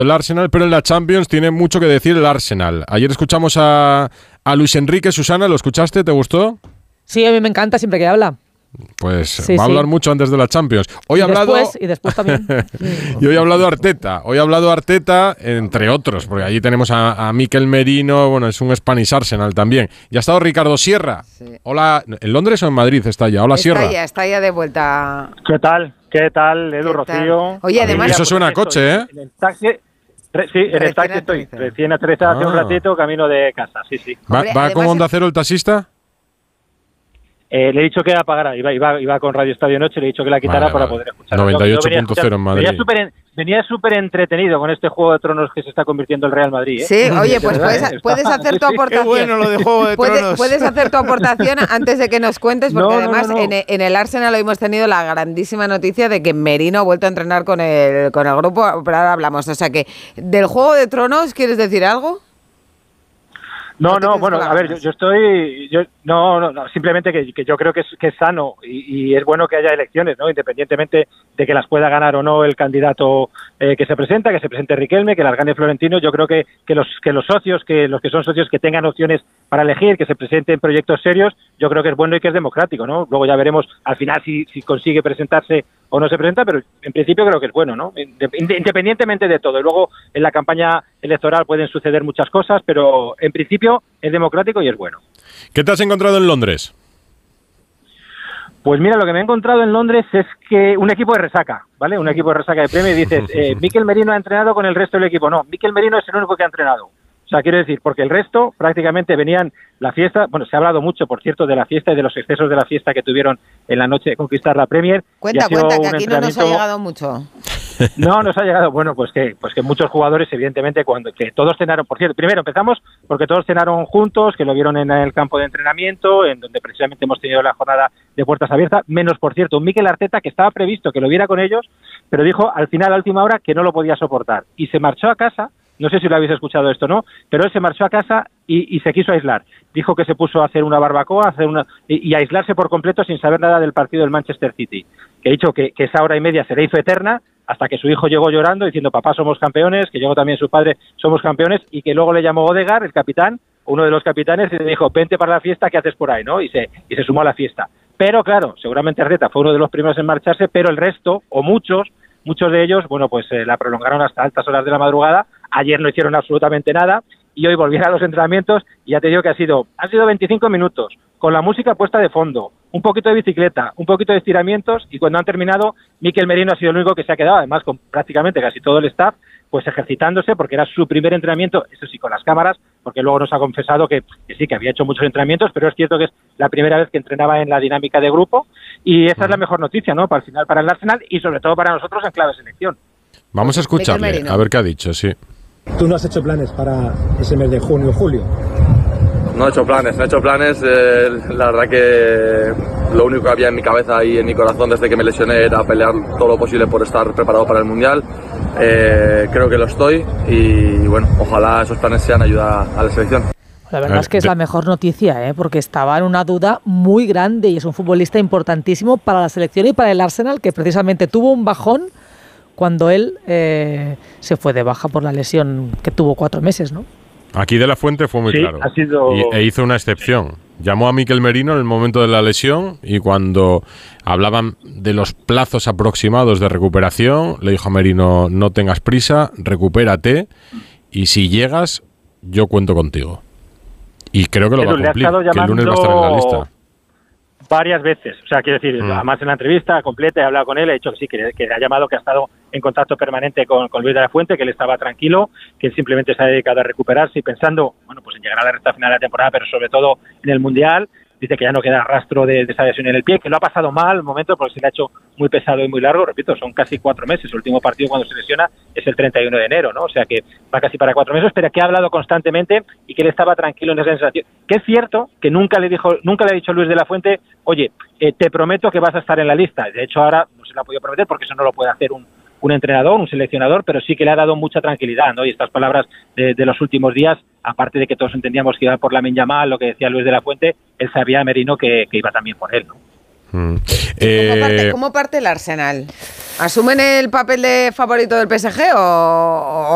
el Arsenal, pero en la Champions tiene mucho que decir el Arsenal. Ayer escuchamos a Luis Enrique. Susana, ¿lo escuchaste? ¿Te gustó? Sí, a mí me encanta siempre que habla. Pues sí, va a hablar mucho antes de la Champions. Hoy ha hablado y después también. Y hoy ha hablado Arteta. Hoy ha hablado Arteta, entre otros, porque allí tenemos a Mikel Merino, bueno, es un Spanish Arsenal también. Y ha estado Ricardo Sierra. Sí. Hola, ¿en Londres o en Madrid está ya? Hola, Sierra. Está ya de vuelta. ¿Qué tal, Edu, Rocío? Oye, además... Eso suena a coche, ¿eh? En el taxi... Sí, en el taxi estoy. Recién aterrizado hace un ratito, camino de casa, sí. ¿Va con Onda Cero el taxista? Le he dicho que apagara, iba con Radio Estadio Noche, le he dicho que la quitara para poder escuchar. 98.0 en Madrid. Venía súper entretenido con este Juego de Tronos que se está convirtiendo el Real Madrid, ¿eh? Sí, oye, pues puedes hacer tu aportación. Qué bueno lo de Juego de Tronos. Puedes hacer tu aportación antes de que nos cuentes, porque además en el Arsenal hoy hemos tenido la grandísima noticia de que Merino ha vuelto a entrenar con el grupo, pero ahora hablamos. O sea que, ¿del Juego de Tronos quieres decir algo? No, bueno, a ver, no, simplemente que yo creo que es sano y es bueno que haya elecciones, ¿no? Independientemente de que las pueda ganar o no el candidato que se presente Riquelme, que las gane Florentino. Yo creo que los socios, los que son socios que tengan opciones para elegir, que se presenten proyectos serios, yo creo que es bueno y que es democrático, ¿no? Luego ya veremos al final si consigue presentarse o no se presenta, pero en principio creo que es bueno, ¿no? Independientemente de todo. Y luego en la campaña electoral pueden suceder muchas cosas, pero en principio es democrático y es bueno. ¿Qué te has encontrado en Londres? Pues mira, lo que me he encontrado en Londres es que un equipo de resaca, ¿vale? Un equipo de resaca de Premier, y dices, Mikel Merino ha entrenado con el resto del equipo. No, Mikel Merino es el único que ha entrenado. O sea, quiero decir, porque el resto prácticamente venían la fiesta. Bueno, se ha hablado mucho, por cierto, de la fiesta y de los excesos de la fiesta que tuvieron en la noche de conquistar la Premier. Cuenta, que aquí no nos ha llegado mucho. No nos ha llegado, bueno, pues que muchos jugadores, evidentemente, que todos cenaron, por cierto, primero empezamos porque todos cenaron juntos, que lo vieron en el campo de entrenamiento, en donde precisamente hemos tenido la jornada de puertas abiertas, menos, por cierto, un Mikel Arteta que estaba previsto que lo viera con ellos, pero dijo al final, a última hora, que no lo podía soportar, y se marchó a casa. No sé si lo habéis escuchado esto o no, pero él se marchó a casa y se quiso aislar. Dijo que se puso a hacer una barbacoa, y aislarse por completo sin saber nada del partido del Manchester City. Que ha dicho que esa hora y media se le hizo eterna hasta que su hijo llegó llorando diciendo, papá, somos campeones, que llegó también su padre, somos campeones, y que luego le llamó Odegaard, el capitán, uno de los capitanes, y le dijo, vente para la fiesta, ¿qué haces por ahí? ¿No? Y se sumó a la fiesta. Pero claro, seguramente Arteta fue uno de los primeros en marcharse, pero el resto, o muchos de ellos, bueno, pues la prolongaron hasta altas horas de la madrugada. Ayer no hicieron absolutamente nada y hoy volvieron a los entrenamientos y ya te digo que han sido 25 minutos con la música puesta de fondo, un poquito de bicicleta, un poquito de estiramientos, y cuando han terminado, Mikel Merino ha sido el único que se ha quedado, además con prácticamente casi todo el staff, pues ejercitándose, porque era su primer entrenamiento, eso sí, con las cámaras, porque luego nos ha confesado que sí, que había hecho muchos entrenamientos, pero es cierto que es la primera vez que entrenaba en la dinámica de grupo, y esa es la mejor noticia, ¿no? Para el final, para el Arsenal, y sobre todo para nosotros en clave selección. Vamos a escucharle, a ver qué ha dicho, sí. ¿Tú no has hecho planes para ese mes de junio o julio? No he hecho planes. La verdad que lo único que había en mi cabeza y en mi corazón desde que me lesioné era pelear todo lo posible por estar preparado para el Mundial. Creo que lo estoy y bueno, ojalá esos planes sean ayuda a la selección. La verdad es que es la mejor noticia, porque estaba en una duda muy grande y es un futbolista importantísimo para la selección y para el Arsenal, que precisamente tuvo un bajón cuando él se fue de baja por la lesión que tuvo 4 meses, ¿no? Aquí De La Fuente fue muy claro e hizo una excepción. Llamó a Mikel Merino en el momento de la lesión y cuando hablaban de los plazos aproximados de recuperación, le dijo a Merino, no tengas prisa, recupérate y si llegas, yo cuento contigo. Y creo que lo va a cumplir, que el lunes va a estar en la lista. Varias veces, o sea, quiero decir, además en la entrevista completa he hablado con él, he dicho que sí, que le ha llamado, que ha estado en contacto permanente con Luis de la Fuente, que él estaba tranquilo, que él simplemente se ha dedicado a recuperarse y pensando, bueno, pues en llegar a la recta final de la temporada, pero sobre todo en el Mundial. Dice que ya no queda rastro de esa lesión en el pie, que lo ha pasado mal el momento porque se le ha hecho muy pesado y muy largo, repito, son casi 4 meses, el último partido cuando se lesiona es el 31 de enero, ¿no? O sea que va casi para 4 meses, pero que ha hablado constantemente y que él estaba tranquilo en esa sensación. Que es cierto que nunca le ha dicho Luis de la Fuente, oye, te prometo que vas a estar en la lista. De hecho ahora no se la ha podido prometer porque eso no lo puede hacer un entrenador, un seleccionador, pero sí que le ha dado mucha tranquilidad, ¿no? Y estas palabras de los últimos días, aparte de que todos entendíamos que iba por Lamine Yamal, lo que decía Luis de la Fuente, él sabía, Merino, que iba también por él, ¿no? ¿Cómo parte el Arsenal? ¿Asumen el papel de favorito del PSG o